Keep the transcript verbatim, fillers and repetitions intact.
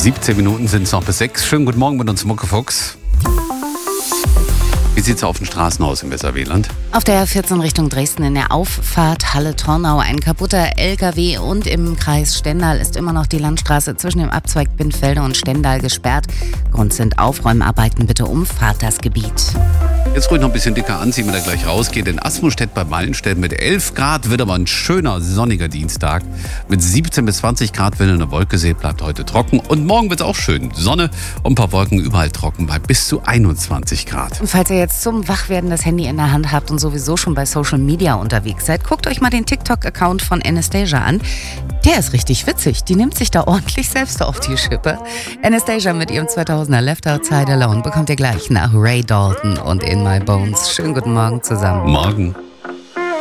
siebzehn Minuten sind es noch bis sechs. Schönen guten Morgen mit uns, Muckefuchs. Wie sieht es auf den Straßen aus im Weserwieland? Auf der A vierzehn Richtung Dresden in der Auffahrt Halle-Tornau ein kaputter L K W und im Kreis Stendal ist immer noch die Landstraße zwischen dem Abzweig Binnfelde und Stendal gesperrt. Grund sind Aufräumarbeiten, bitte umfahrt das Gebiet. Jetzt ruhig noch ein bisschen dicker anziehen, wenn er gleich rausgeht. In Asmustedt bei Wallenstedt mit elf Grad wird aber ein schöner sonniger Dienstag. Mit siebzehn bis zwanzig Grad, wenn eine Wolke seht, bleibt heute trocken. Und morgen wird es auch schön. Sonne und ein paar Wolken überall trocken bei bis zu einundzwanzig Grad. Und falls ihr jetzt zum Wachwerden das Handy in der Hand habt und sowieso schon bei Social Media unterwegs seid, guckt euch mal den TikTok-Account von Anastasia an. Der ist richtig witzig. Die nimmt sich da ordentlich selbst auf die Schippe. Anastasia mit ihrem zweitausender Left Outside Alone bekommt ihr gleich nach Ray Dalton und In My Bones. Schönen guten Morgen zusammen. Morgen.